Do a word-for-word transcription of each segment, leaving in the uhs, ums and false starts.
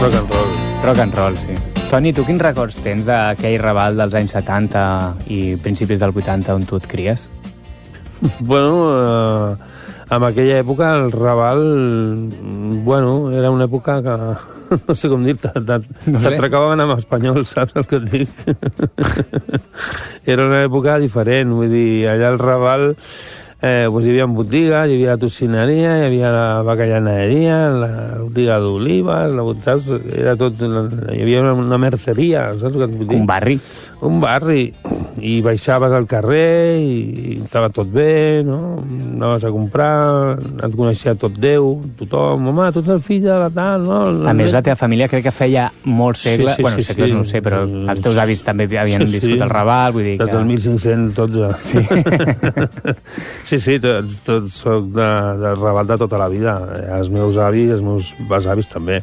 Rock and roll. Rock and roll, sí. Toni, tu quins records tens d'aquell Raval dels anys setanta i principis del vuitanta on tu et cries? Bueno, eh, en aquella època el Raval, bueno, era una època que, no sé com dir-te, t'atracaven amb espanyol, saps el que et dic? Era una època diferent, vull dir, allà el Raval eh, doncs hi havia botigues, hi havia la tocineria, hi havia la bacallaneria, la botiga d'olives, saps? Era tot, hi havia una, una merceria, saps què et vull dir? Un barri. Un barri, i baixaves al carrer i, i estava tot bé, no? Anaves a comprar, et coneixia tot Déu, tothom, home, tu ets el fill de la tal, no? A més, la teva família crec que feia molts segles, Sí, sí, bueno, sí, segles sí. no ho sé, però els teus avis també havien Sí, sí. viscut el Raval, vull dir que... Des del mil cinc-cents dotze. Sí. Sí, sí, tots, tots soc de, del Raval de tota la vida. Els meus avis, els meus besavis també.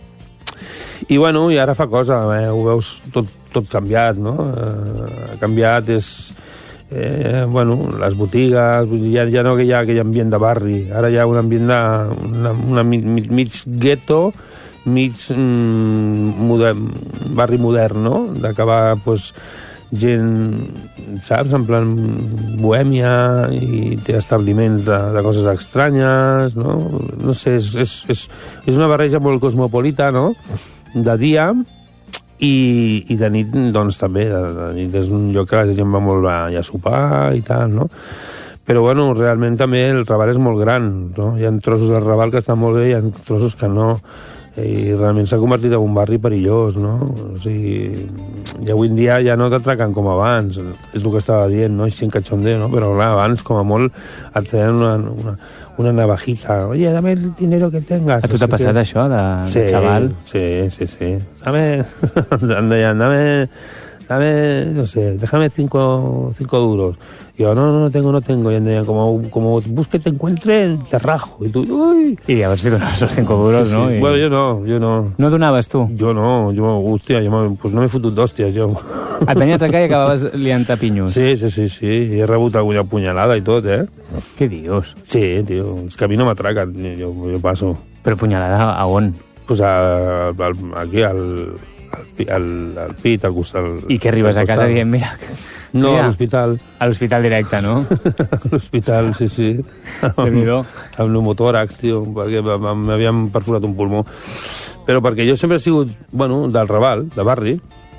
I, bueno, i ara fa cosa, eh? Ho veus tot, tot canviat, no? Eh, ha canviat, és... Eh, bueno, les botigues, vull dir, ja, ja no hi ha aquell ambient de barri, ara hi ha un ambient de... Una, una, mig, mig gueto, mig mm, modern, barri modern, no? D'acabar, doncs, gent, saps, en plan bohèmia, i té establiments de, de coses estranyes, no? No sé, és, és, és, és una barreja molt cosmopolita, no?, de dia, i, i de nit, doncs, també. De, de nit és un lloc que la gent va molt allà a sopar i tal, no? Però, bueno, realment també el Raval és molt gran, no? Hi ha trossos del Raval que estan molt bé, hi ha trossos que no, i realment s'ha convertit en un barri perillós, no? O sigui, i avui en dia ja no t'atraquen com abans, és el que estava dient, no? Així en cachondeo, no? Però clar, abans, com a molt, et tenen una, una, una navajita. Oye, dame el dinero que tengas. A tu t'ha no sé passat què. això, de, Sí, de xaval? sí, sí, sí. Dame, em deien, dame, dame, no sé, déjame cinco, cinco duros. Y yo, no, no, no tengo, no tengo. Y em deien, como, como busque te encuentre, te rajo. I tu, ui... I llavors li donaves els cinco duros, Sí, sí. no? I... Bueno, jo no, jo no. No donaves tu? Jo no, jo, hòstia, jo pues no m'he fotut d'hòsties, jo. Et venia a atracar i acabaves liant-te pinyos. Sí, sí, sí, sí, i he rebut alguna punyalada i tot, eh? Què dius? Sí, tio, és que a mi no m'atraquen, jo, jo passo. Però punyalada a on? Pues a, a, aquí, al, al, pi- al, al pit, al costat. al- I que arribes al a casa costat. dient, mira... No, mira, a l'hospital. a l'hospital directe, no? A l'hospital, sí, sí. Déu-n'hi-do. Amb pneumotòrax, tio, perquè m- m'havien perforat un pulmó. Però perquè jo sempre he sigut, bueno, del Raval, de barri.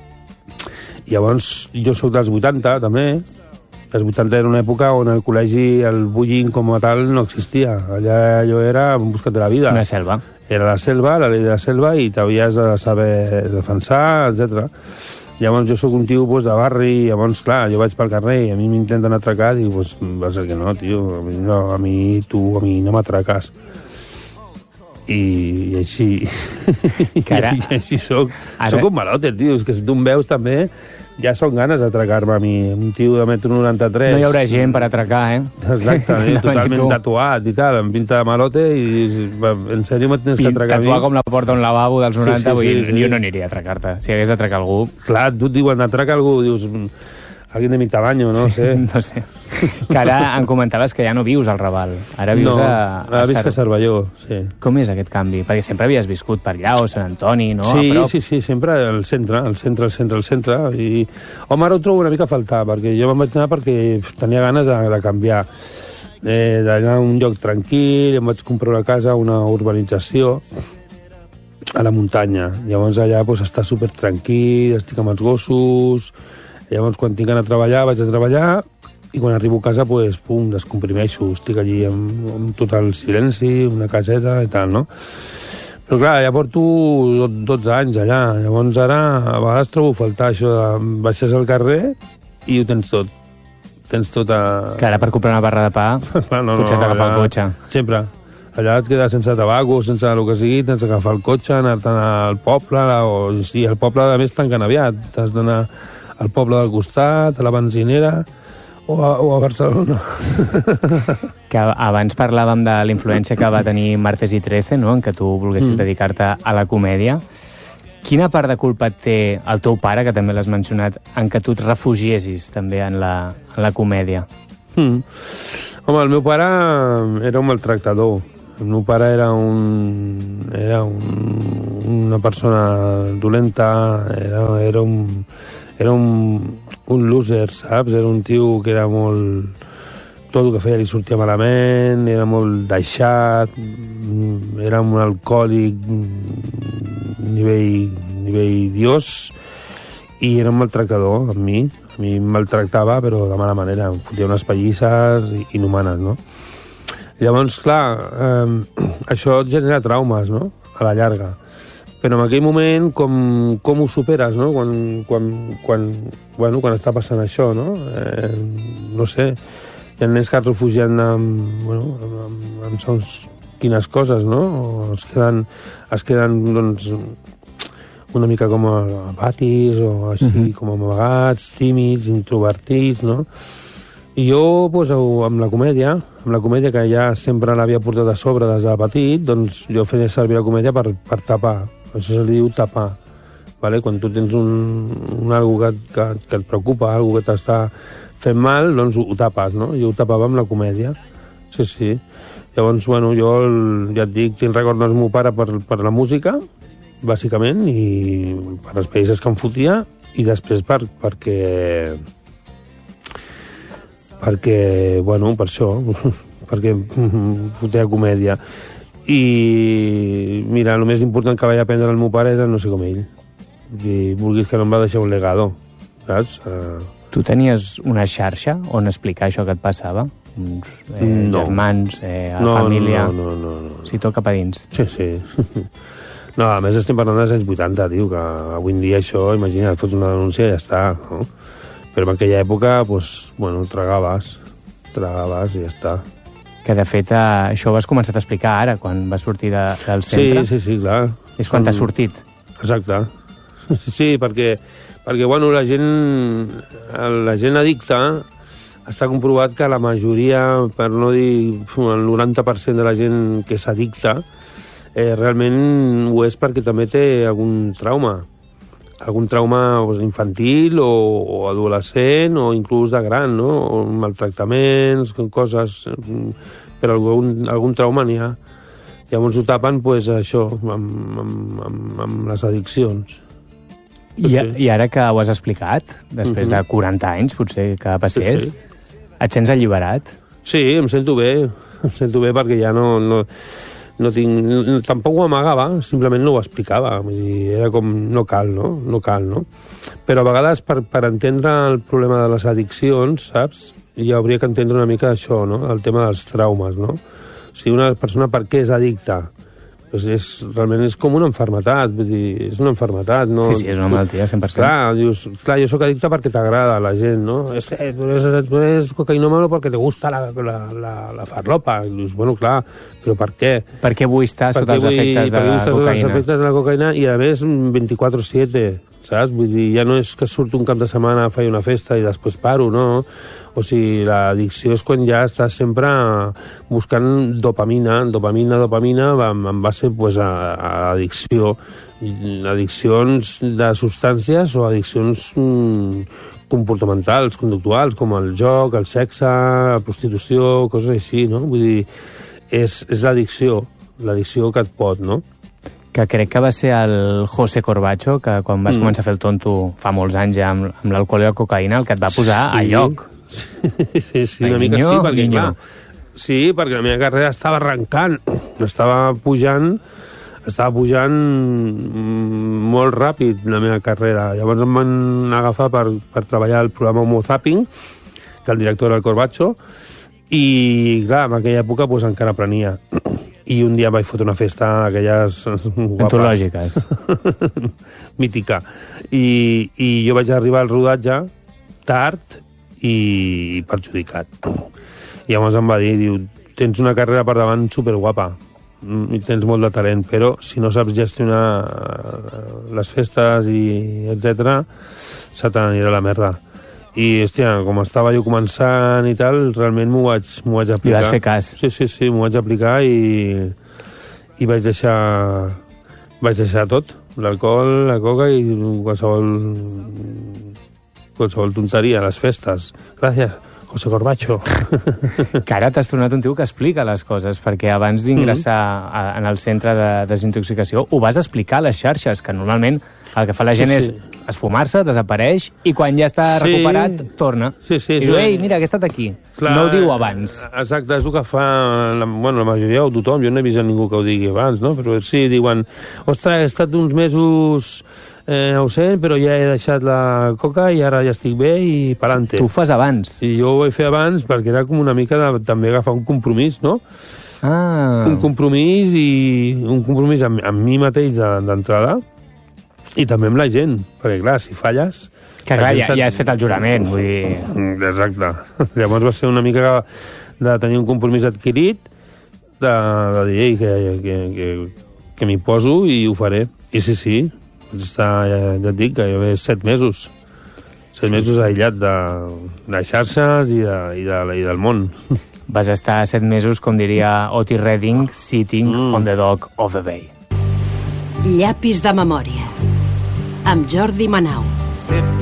Llavors, jo sóc dels vuitanta, també. Els vuitanta era una època on el col·legi, el bullying com a tal, no existia. Allà jo era en busca de la vida. Una selva. Era la selva, la llei de la selva, i t'havies de saber defensar, etcètera. Llavors jo sóc un tio pues, de barri, llavors, clar, jo vaig pel carrer i a mi m'intenten atracar, i pues, va ser que no, tio, a mi, no, a mi tu, a mi no m'atraques. I, i així... Cara, I, així soc. ara- Soc un malote, tio, és que si tu em veus també, ja són ganes d'atracar-me a mi. Un tio de metro noranta-tres. no hi haurà gent per atracar, eh? Exactament, No, totalment ni tu. tatuat i tal, amb pinta de malote, i va, en sèrio me tens que atracar a mi. Tatuar com la porta d'un lavabo dels Sí, noranta, sí, vull sí, dir, sí. jo no aniria a atracar-te. Si hagués d'atracar algú, Clar, tu et diuen, atraca algú, dius, alguien de mi tamaño, no sé. no sé. Que ara em comentaves que ja no vius al Raval. Ara vius No, a... ara visc a Cer- Cervelló, sí. Com és aquest canvi? Perquè sempre havies viscut per allà, o Sant Antoni, no? Sí, a prop. sí, sí, sempre al centre, al centre, al centre, al centre. I, home, ara ho trobo una mica a faltar, perquè jo me'n vaig anar perquè tenia ganes de, de canviar. Eh, d'anar a un lloc tranquil, em vaig comprar una casa, una urbanització, a la muntanya. Llavors allà pues, està super tranquil, estic amb els gossos. Llavors, quan tinc ganes de treballar, vaig a treballar, i quan arribo a casa, pues, pum, descomprimeixo. Estic allí amb, amb total silenci, una caseta i tal, no? Però clar, ja porto dotze anys allà. Llavors ara, a vegades trobo a faltar això de baixes al carrer i ho tens tot. Tens tot a... Que ara per comprar una barra de pa Clar, no, potser has d'agafar allà- el cotxe. Sempre. Allà et quedes sense tabaco, sense el que sigui, tens d'agafar el cotxe, anar-te'n al poble, o sí, al poble a més tanquen aviat. T'has d'anar al poble del costat, a la benzinera, o a, o a Barcelona. Que abans parlàvem de la influència que va tenir Martes i Trece, no? En què tu volguessis mm. dedicar-te a la comèdia. Quina part de culpa et té el teu pare, que també l'has mencionat, en què tu et refugiessis també en la, en la comèdia? Mm. Home, el meu pare era un maltractador. El meu pare era un, era un, una persona dolenta, era, era un... Era un, un loser, saps? Era un tio que era molt... Tot el que feia li sortia malament, era molt deixat, era un alcohòlic nivell, nivell dios, i era un maltractador amb mi. A mi em maltractava, però de mala manera. Em fotia unes pallisses inhumanes, no? Llavors, clar, eh, això et genera traumes, no?, a la llarga. Però en aquell moment, com, com ho superes, no?, quan, quan, quan, bueno, quan està passant això, no? Eh, no sé, hi ha nens que es refugien amb, bueno, amb, amb, amb segons quines coses, no? O es queden, es queden doncs, una mica com apatis o així, uh-huh. com amagats, tímids, introvertits, no? I jo, doncs, amb la comèdia, amb la comèdia que ja sempre l'havia portat a sobre des de petit, doncs jo feia servir la comèdia per, per tapar. Això se li diu tapar. Vale? Quan tu tens un, un algo que, que, que et preocupa, algo que t'està fent mal, doncs ho, ho tapes, no? Jo ho tapava amb la comèdia. Sí, sí. Llavors, bueno, jo, ja et dic, tinc record del meu pare per, per la música, bàsicament, i per les pellisses que em fotia, i després per, perquè... perquè, bueno, per això, perquè fotia comèdia. I, mira, el més important que vaig aprendre el meu pare era no ser com ell. I vulguis que no em va deixar un legado, saps? Uh... Tu tenies una xarxa on explicar això que et passava? Uns eh, no. germans, eh, a no, la família... No, no, no, no. Si tot cap a dins. Sí, sí. No, a més estem parlant dels anys vuitanta, tio, que avui en dia això, imagina't, fots una denúncia i ja està, no? Però en aquella època, doncs, bueno, tragaves, tragaves i ja està. Que, de fet, eh, això ho has començat a explicar ara, quan vas sortir de, del centre. Sí, sí, sí, clar. És quan t'has sortit. Exacte. Sí, perquè, perquè bueno, la gent, la gent addicta està comprovat que la majoria, per no dir el noranta per cent de la gent que s'addicta, eh, realment ho és perquè també té algun trauma. Algun trauma doncs, infantil o, o adolescent o inclús de gran, no? O maltractaments, coses... Però algun, algun trauma n'hi ha. Llavors ho tapen, pues, això, amb, amb, amb, amb les addiccions. I, sí. I ara que ho has explicat, després uh-huh. de quaranta anys, potser que passés, sí, sí. et sents alliberat? Sí, em sento bé. Em sento bé perquè ja no... no No tinc, no, tampoc ho amagava, simplement no ho explicava. Vull dir, era com, no cal, no? No cal, no? Però a vegades, per, per entendre el problema de les addiccions, saps? Ja hauria que entendre una mica això, no? El tema dels traumes, no? O sigui, una persona per què és addicta? Pues és, realment és com una enfermetat, vull dir, és una enfermetat, no? Sí, sí, és una malaltia, cent per cent. Clar, dius, clar, jo sóc addicte perquè t'agrada la gent, no? És que tu eres, tu eres cocainòmano perquè te gusta la, la, la, la farlopa. I dius, bueno, clar, però per què? Per què vull estar sota els efectes de la cocaïna? Sota els efectes de la cocaïna i, a més, vint-i-quatre siete, saps? Vull dir, ja no és que surto un cap de setmana a fer una festa i després paro, no? O sigui, l'addicció és quan ja estàs sempre buscant dopamina, dopamina, dopamina, en base pues, a, a addicció. Addiccions de substàncies o addiccions mm, comportamentals, conductuals, com el joc, el sexe, la prostitució, coses així, no? Vull dir, és, és l'addicció, l'addicció que et pot, no? Que crec que va ser el José Corbacho, que quan vas mm. començar a fer el tonto fa molts anys ja amb, amb l'alcohol i la cocaïna, el que et va posar sí. a lloc. Sí, sí, una mica sí, perquè clar, sí, perquè la meva carrera estava arrencant, estava pujant, estava pujant molt ràpid la meva carrera. Llavors em van agafar per, per treballar el programa Homo Zapping, que el director era el Corbacho, i clar, en aquella època pues, encara aprenia. I un dia vaig fotre una festa d'aquelles guapes. Antològiques. Mítica. I, I jo vaig arribar al rodatge tard i perjudicat. I llavors em va dir, diu, tens una carrera per davant superguapa i tens molt de talent, però si no saps gestionar les festes i etcètera, se te n'anirà la merda. I, hòstia, com estava jo començant i tal, realment m'ho vaig, m'ho vaig aplicar. I vas fer cas. Sí, sí, sí, m'ho vaig aplicar i, i vaig deixar vaig deixar tot, l'alcohol, la coca i qualsevol qualsevol tonteria, les festes. Gràcies. José Corbacho. Que ara t'has tornat un tio que explica les coses, perquè abans d'ingressar mm-hmm. en el centre de desintoxicació ho vas explicar a les xarxes, que normalment el que fa la gent sí, sí. és esfumar-se, desapareix, i quan ja està sí. recuperat, torna. Sí, sí, I diu, ei, mira, que he estat aquí. Clar, no ho diu abans. Exacte, és el que fa la, bueno, la majoria o tothom, jo no he vist a ningú que ho digui abans, no? Però sí, diuen, ostres, he estat uns mesos eh, ausent, però ja he deixat la coca i ara ja estic bé i pa'lante. Tu ho fas abans. I jo ho vaig fer abans perquè era com una mica de també agafar un compromís, no? Ah. Un compromís i un compromís amb, amb mi mateix d'entrada, i també amb la gent, perquè clar, si falles... Que clar, ja, ja has fet el jurament, vull dir... Exacte. Llavors va ser una mica de tenir un compromís adquirit, de, de dir, ei, que, que, que, que m'hi poso i ho faré. I sí, sí, està, ja, ja et dic que jo ve set mesos. Set sí. mesos aïllat de, de xarxes i, de, i, de, i del món. Vas estar set mesos, com diria Otis Redding, sitting mm. on the dock of the bay. Llapis de memòria, amb Jordi Manau.